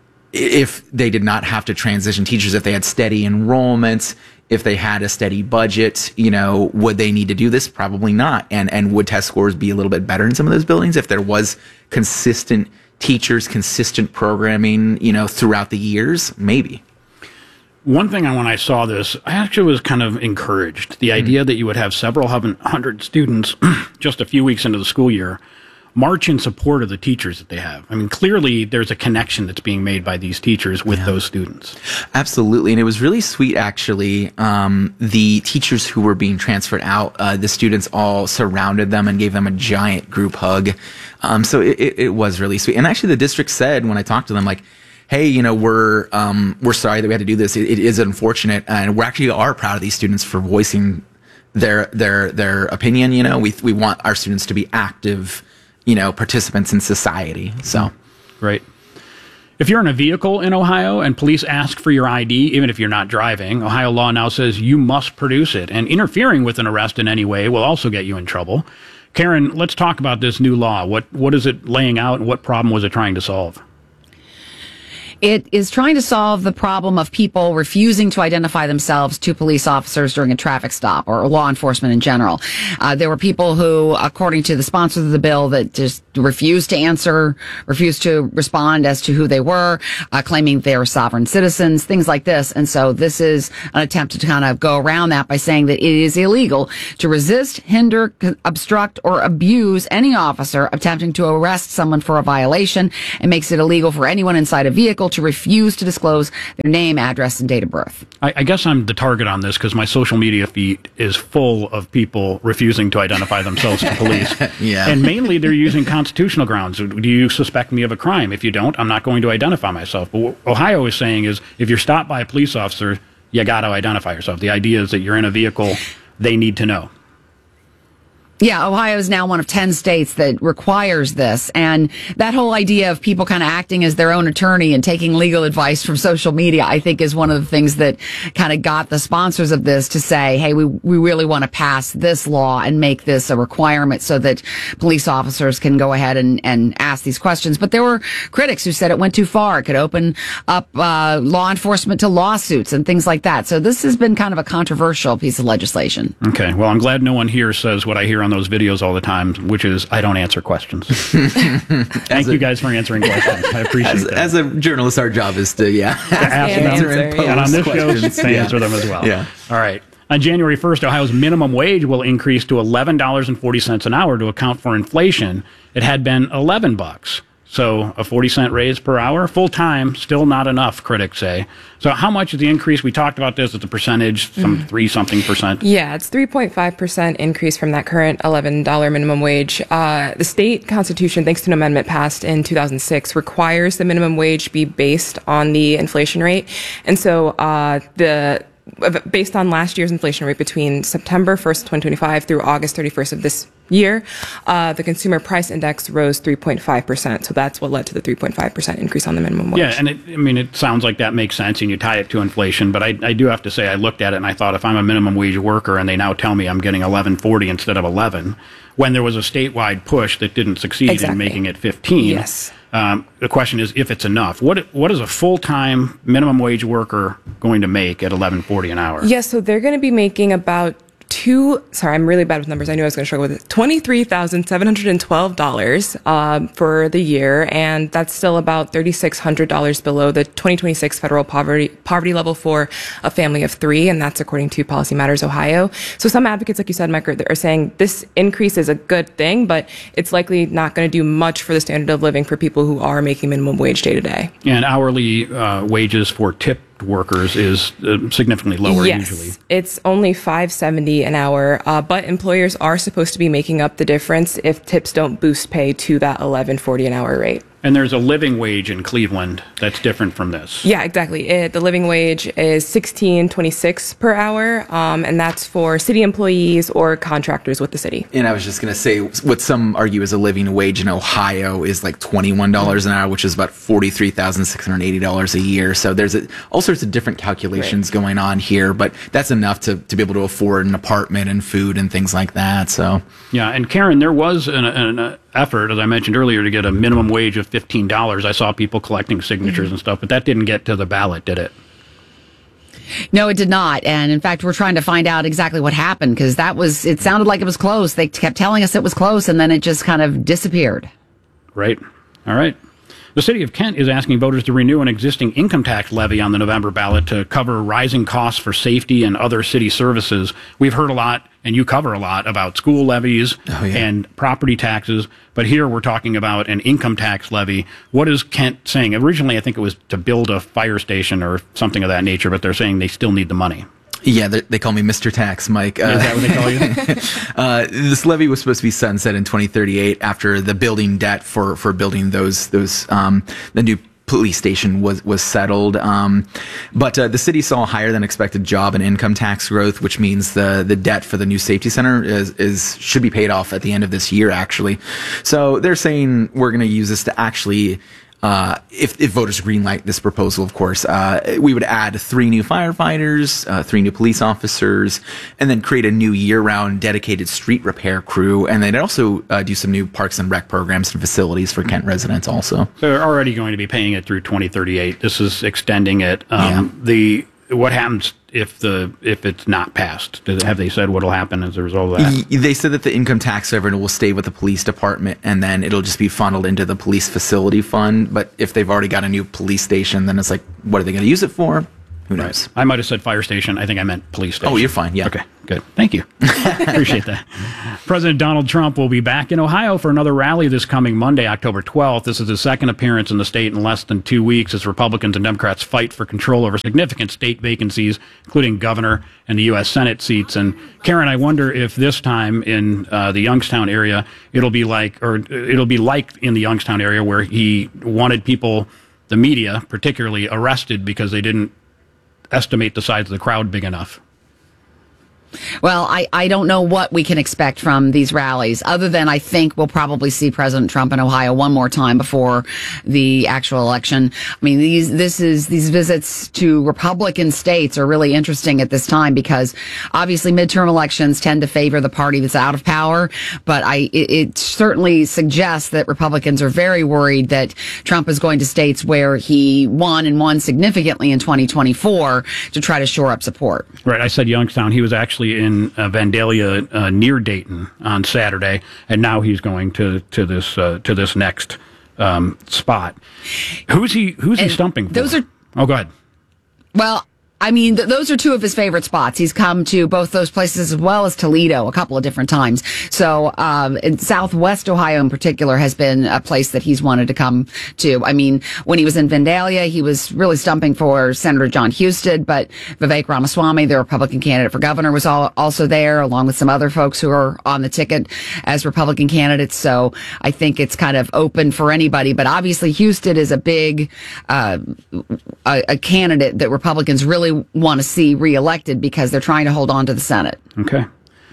if they did not have to transition teachers, if they had steady enrollment, if they had a steady budget, you know, would they need to do this? Probably not. And and would test scores be a little bit better in some of those buildings if there was consistent teachers, consistent programming, you know, throughout the years? Maybe. One thing I, when I saw this, I actually was kind of encouraged. The idea that you would have several hundred students just a few weeks into the school year march in support of the teachers that they have. I mean, clearly there's a connection that's being made by these teachers with yeah. those students. Absolutely. And it was really sweet, actually. Um, the teachers who were being transferred out, uh, the students all surrounded them and gave them a giant group hug. Um, so it, it, it was really sweet. And actually the district said, when I talked to them, like, hey, you know, we're, um, we're sorry that we had to do this. It, it is unfortunate. And we actually are proud of these students for voicing their their their opinion. You know, we we want our students to be active, you know, participants in society. So, right. If you're in a vehicle in Ohio and police ask for your I D, even if you're not driving, Ohio law now says you must produce it. And interfering with an arrest in any way will also get you in trouble. Karen, let's talk about this new law. What what is it laying out, and what problem was it trying to solve? It is trying to solve the problem of people refusing to identify themselves to police officers during a traffic stop or law enforcement in general. Uh, there were people who, according to the sponsors of the bill, that just refused to answer, refused to respond as to who they were, uh, claiming they were sovereign citizens, things like this. And so this is an attempt to kind of go around that by saying that it is illegal to resist, hinder, obstruct, or abuse any officer attempting to arrest someone for a violation. It makes it illegal for anyone inside a vehicle to refuse to disclose their name, address, and date of birth. I, I guess I'm the target on this because my social media feed is full of people refusing to identify themselves to police. Yeah. And mainly they're using constitutional grounds. Do you suspect me of a crime? If you don't, I'm not going to identify myself. But what Ohio is saying is if you're stopped by a police officer, you got to identify yourself. The idea is that you're in a vehicle, they need to know. Yeah, Ohio is now one of ten states that requires this. And that whole idea of people kind of acting as their own attorney and taking legal advice from social media, I think is one of the things that kind of got the sponsors of this to say, hey, we, we really want to pass this law and make this a requirement so that police officers can go ahead and, and ask these questions. But there were critics who said it went too far. It could open up uh, law enforcement to lawsuits and things like that. So this has been kind of a controversial piece of legislation. Okay, well, I'm glad no one here says what I hear on those videos all the time, which is I don't answer questions. Thank a, you guys for answering questions. I appreciate as, that. As a journalist, our job is to, yeah, to ask and them, answer, and, yeah. and on this questions. show, to Yeah. answer them as well. Yeah. All right. On January first, Ohio's minimum wage will increase to eleven dollars and forty cents an hour to account for inflation. It had been eleven bucks. So a forty cent raise per hour, full time, still not enough, critics say. So how much is the increase? We talked about this as a percentage, some mm. three something percent. Yeah, it's three point five percent increase from that current eleven dollars minimum wage. Uh, the state constitution, thanks to an amendment passed in two thousand six, requires the minimum wage be based on the inflation rate. And so uh, the based on last year's inflation rate between September first, twenty twenty-five through August thirty-first of this year, uh, the consumer price index rose three point five percent. So that's what led to the three point five percent increase on the minimum wage. Yeah, and it, I mean, it sounds like that makes sense, and you tie it to inflation. But I, I do have to say, I looked at it and I thought, if I'm a minimum wage worker and they now tell me I'm getting eleven forty instead of eleven, when there was a statewide push that didn't succeed exactly. in making it fifteen. Yes. Um, the question is if it's enough. What what is a full-time minimum wage worker going to make at eleven forty an hour? Yes, yeah, so they're going to be making about two, sorry, I'm really bad with numbers. I knew I was going to struggle with it. twenty-three thousand seven hundred twelve dollars uh, for the year, and that's still about three thousand six hundred dollars below the twenty twenty-six federal poverty poverty level for a family of three, and that's according to Policy Matters Ohio. So some advocates, like you said, Mike, are saying this increase is a good thing, but it's likely not going to do much for the standard of living for people who are making minimum wage day to day. And hourly uh, wages for tipped workers is uh, significantly lower yes, usually. It's only five seventy an hour, uh, but employers are supposed to be making up the difference if tips don't boost pay to that eleven forty an hour rate. And there's a living wage in Cleveland that's different from this. Yeah, exactly. It, the living wage is sixteen twenty-six per hour, um, and that's for city employees or contractors with the city. And I was just going to say, what some argue as a living wage in Ohio is like twenty-one dollars an hour, which is about forty-three thousand six hundred eighty dollars a year. So there's a, all sorts of different calculations right. going on here, but that's enough to, to be able to afford an apartment and food and things like that. So yeah, and Karen, there was an, an effort, as I mentioned earlier, to get a minimum wage of fifteen dollars. I saw people collecting signatures mm-hmm. and stuff, but that didn't get to the ballot, did it? No, it did not. And in fact, we're trying to find out exactly what happened, because that was, it sounded like it was close. They kept telling us it was close, and then it just kind of disappeared. Right. All right. The city of Kent is asking voters to renew an existing income tax levy on the November ballot to cover rising costs for safety and other city services. We've heard a lot, and you cover a lot, about school levies oh, yeah. and property taxes, but here we're talking about an income tax levy. What is Kent saying? Originally, I think it was to build a fire station or something of that nature, but they're saying they still need the money. Yeah, they call me Mister Tax, Mike. Uh, Is that what they call you? uh, this levy was supposed to be sunset in twenty thirty-eight after the building debt for, for building those those um, the new police station was was settled. Um, but uh, the city saw higher than expected job and income tax growth, which means the the debt for the new safety center is is should be paid off at the end of this year, actually. So they're saying we're going to use this to actually. Uh, if, if voters greenlight this proposal, of course, uh, we would add three new firefighters, uh, three new police officers, and then create a new year-round dedicated street repair crew. And they'd also uh, do some new parks and rec programs and facilities for Kent residents also. So they're already going to be paying it through twenty thirty-eight. This is extending it. Um, Yeah. The what happens if the if it's not passed? Does, have they said what will happen as a result of that? Y- They said that the income tax revenue will stay with the police department, and then it'll just be funneled into the police facility fund. But if they've already got a new police station, then it's like, what are they going to use it for? Who knows? I might have said fire station. I think I meant police station. Oh, you're fine. Yeah. Okay, good. Thank you. Appreciate that. President Donald Trump will be back in Ohio for another rally this coming Monday, October twelfth. This is his second appearance in the state in less than two weeks as Republicans and Democrats fight for control over significant state vacancies, including governor and the U S Senate seats. And Karen, I wonder if this time in uh, the Youngstown area, it'll be like, or it'll be like in the Youngstown area where he wanted people, the media particularly, arrested because they didn't estimate the size of the crowd big enough. Well, I, I don't know what we can expect from these rallies, other than I think we'll probably see President Trump in Ohio one more time before the actual election. I mean, these this is these visits to Republican states are really interesting at this time because obviously midterm elections tend to favor the party that's out of power. But I it, it certainly suggests that Republicans are very worried that Trump is going to states where he won and won significantly in twenty twenty-four to try to shore up support. Right. I said Youngstown. He was actually in uh, Vandalia uh, near Dayton on Saturday, and now he's going to to this uh, to this next um, spot. Who's he? Who's And he stumping for? those are- Oh, go ahead. Well, I mean, th- those are two of his favorite spots. He's come to both those places as well as Toledo a couple of different times. So, um, in Southwest Ohio in particular has been a place that he's wanted to come to. I mean, when he was in Vandalia, he was really stumping for Senator John Husted, but Vivek Ramaswamy, the Republican candidate for governor, was all, also there, along with some other folks who are on the ticket as Republican candidates. So I think it's kind of open for anybody. But obviously, Husted is a big, uh, a, a candidate that Republicans really want to see reelected because they're trying to hold on to the Senate. Okay.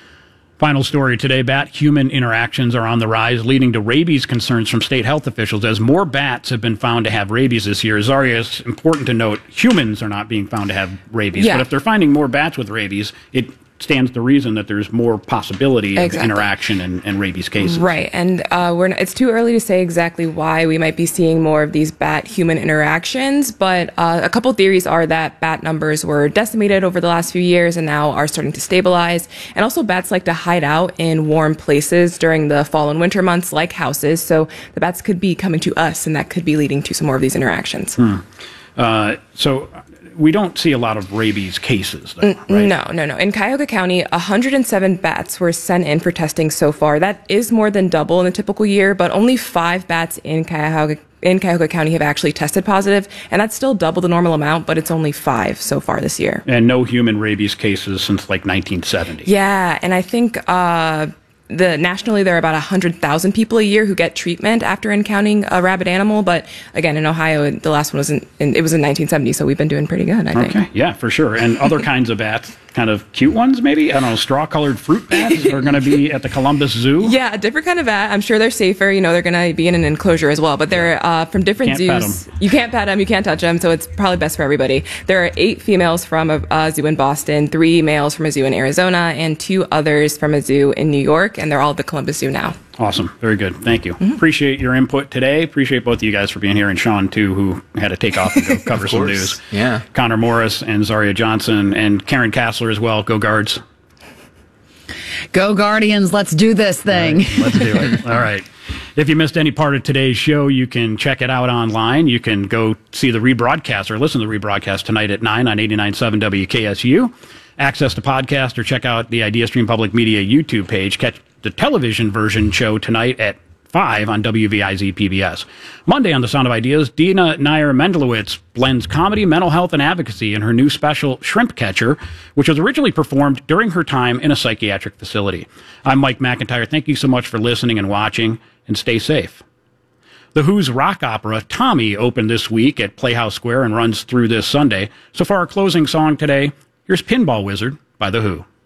Final story today. Bat-human interactions are on the rise, leading to rabies concerns from state health officials as more bats have been found to have rabies this year. Zaria, it's important to note humans are not being found to have rabies. Yeah. But if they're finding more bats with rabies, it stands to reason that there's more possibility of Exactly. interaction and, and rabies cases. Right, and uh, we're not, it's too early to say exactly why we might be seeing more of these bat-human interactions, but uh, a couple theories are that bat numbers were decimated over the last few years and now are starting to stabilize, and also bats like to hide out in warm places during the fall and winter months like houses, so the bats could be coming to us, and that could be leading to some more of these interactions. Hmm. Uh, so we don't see a lot of rabies cases, though, right? No, no, no. In Cuyahoga County, one hundred seven bats were sent in for testing so far. That is more than double in a typical year, but only five bats in Cuyahoga in Cuyahoga County have actually tested positive, and that's still double the normal amount, but it's only five so far this year. And no human rabies cases since like nineteen seventy. Yeah, and I think uh, the nationally there are about one hundred thousand people a year who get treatment after encountering a rabid animal, but again, in Ohio, the last one was in, in it was in nineteen seventy, so we've been doing pretty good, I think. Okay, yeah, for sure. And other kinds of bats, kind of cute ones, maybe? I don't know, straw-colored fruit bats are going to be at the Columbus Zoo? Yeah, a different kind of bat. I'm sure they're safer. You know, they're going to be in an enclosure as well, but they're uh, from different Can't pet zoos. 'em. You can't pet them, you can't touch them, so it's probably best for everybody. There are eight females from a, a zoo in Boston, three males from a zoo in Arizona, and two others from a zoo in New York, and they're all at the Columbus Zoo now. Awesome. Very good. Thank you. Mm-hmm. Appreciate your input today. Appreciate both of you guys for being here, and Sean, too, who had to take off and go cover some course. news. Yeah. Connor Morris and Zaria Johnson and Karen Kassler as well. Go Guards. Go Guardians, let's do this thing. All right, let's do it. All right. If you missed any part of today's show, you can check it out online. You can go see the rebroadcast or listen to the rebroadcast tonight at nine on eighty-nine point seven W K S U. Access to podcast or check out the IdeaStream Public Media YouTube page. Catch the television version show tonight at five on W V I Z P B S. Monday on The Sound of Ideas, Dina Nair Mendelowitz blends comedy, mental health, and advocacy in her new special, Shrimp Catcher, which was originally performed during her time in a psychiatric facility. I'm Mike McIntyre. Thank you so much for listening and watching, and stay safe. The Who's rock opera, Tommy, opened this week at Playhouse Square and runs through this Sunday. So for our closing song today, here's Pinball Wizard by The Who.